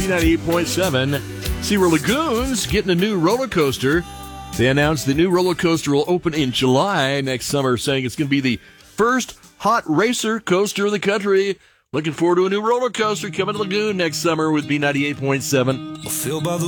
B98.7. SeaWorld Lagoons getting a new roller coaster. They announced the new roller coaster will open in July next summer, saying it's going to be the first hot racer coaster in the country. Looking forward to a new roller coaster coming to Lagoon next summer with B98.7.